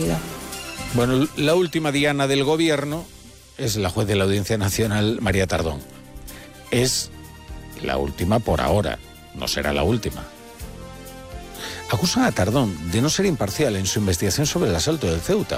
posibilidad. Bueno, la última diana del gobierno es la juez de la Audiencia Nacional, María Tardón. Es la última por ahora, no será la última. Acusan a Tardón de no ser imparcial en su investigación sobre el asalto del Ceuta.